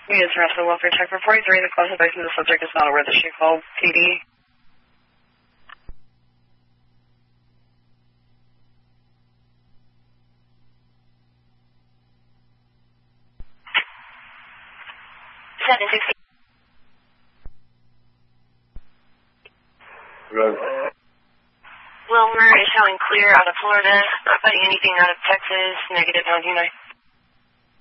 Units harassment welfare check for 43. The classification of the subject is not aware that she called PD. Wilmer is showing clear out of Florida, not finding anything out of Texas, negative 99.